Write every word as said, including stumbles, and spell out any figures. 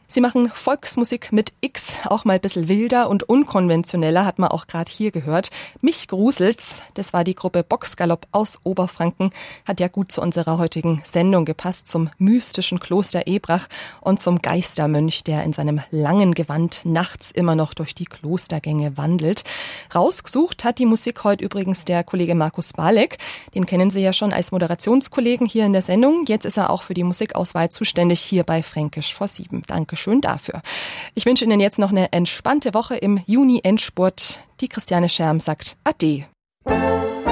Sie machen Volksmusik mit X, auch mal ein bisschen wilder und unkonventioneller, hat man auch gerade hier gehört. Mich gruselt's, das war die Gruppe Boxgalopp aus Oberfranken, hat ja gut zu unserer heutigen Sendung gepasst, zum mystischen Kloster Ebrach und zum Geistermönch, der in seinem langen Gewand nachts immer noch durch die Klostergänge wandelt. Rausgesucht hat die Musik heute übrigens der Kollege Markus Balek, den kennen Sie ja schon als Moderationskollegen hier in der Sendung. Jetzt ist er auch für die Musikauswahl zuständig hier bei Fränkisch vor sieben. Danke. Schön dafür. Ich wünsche Ihnen jetzt noch eine entspannte Woche im Juni-Endspurt. Die Christiane Scherm sagt Ade.